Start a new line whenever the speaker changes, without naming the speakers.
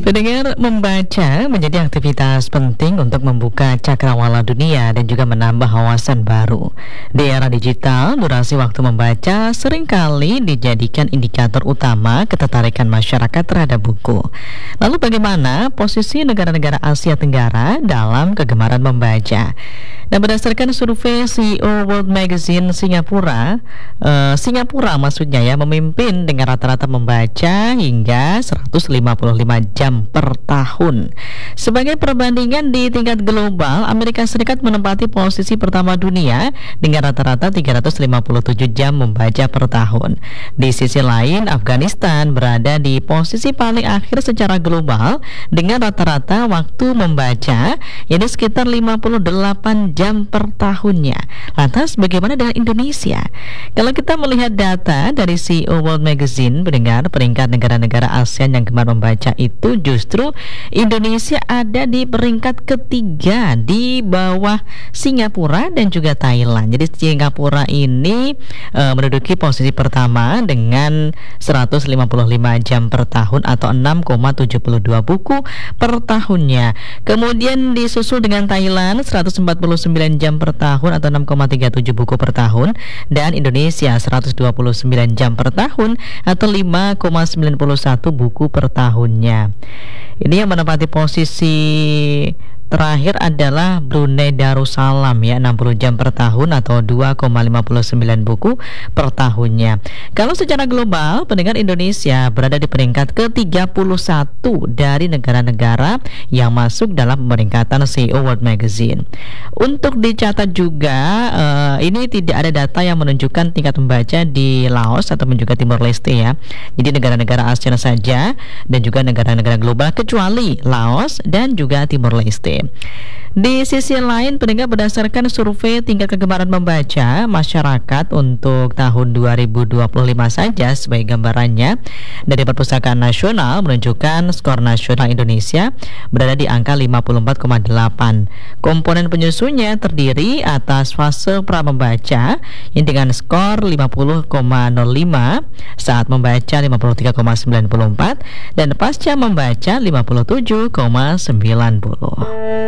Pendengar, membaca menjadi aktivitas penting untuk membuka cakrawala dunia dan juga menambah wawasan baru. Di era digital, durasi waktu membaca seringkali dijadikan indikator utama ketertarikan masyarakat terhadap buku. Lalu bagaimana posisi negara-negara Asia Tenggara dalam kegemaran membaca? Dan berdasarkan survei CEO World Magazine Singapura maksudnya ya, memimpin dengan rata-rata membaca hingga 155 jam per tahun. Sebagai perbandingan di tingkat global, Amerika Serikat menempati posisi pertama dunia dengan rata-rata 357 jam membaca per tahun. Di sisi lain, Afghanistan berada di posisi paling akhir secara global dengan rata-rata waktu membaca yaitu sekitar 58 jam per tahunnya. Lantas bagaimana dengan Indonesia? Kalau kita melihat data dari CEO World Magazine, mendengar peringkat negara-negara ASEAN yang gemar membaca itu justru Indonesia ada di peringkat ketiga di bawah Singapura dan juga Thailand. Jadi Singapura ini menduduki posisi pertama dengan 155 jam per tahun atau 6,72 buku per tahunnya. Kemudian disusul dengan Thailand 149 jam per tahun atau 6,37 buku per tahun, dan Indonesia 129 jam per tahun atau 5,91 buku per tahunnya. Ini yang menempati posisi terakhir adalah Brunei Darussalam ya, 60 jam per tahun atau 2,59 buku per tahunnya. Kalau secara global, pendengar, Indonesia berada di peringkat ke-31 dari negara-negara yang masuk dalam peringkatan CEO World Magazine. Untuk dicatat juga, ini tidak ada data yang menunjukkan tingkat membaca di Laos atau juga Timor Leste ya. Jadi negara-negara ASEAN saja dan juga negara-negara global kecuali Laos dan juga Timor Leste. Di sisi lain, pendengar, berdasarkan survei tingkat kegemaran membaca masyarakat untuk tahun 2025 saja sebagai gambarannya, dari Perpustakaan Nasional menunjukkan skor nasional Indonesia berada di angka 54,8. Komponen penyusunnya terdiri atas fase pra membaca yang dengan skor 50,05, saat membaca 53,94, dan pasca membaca 57,90.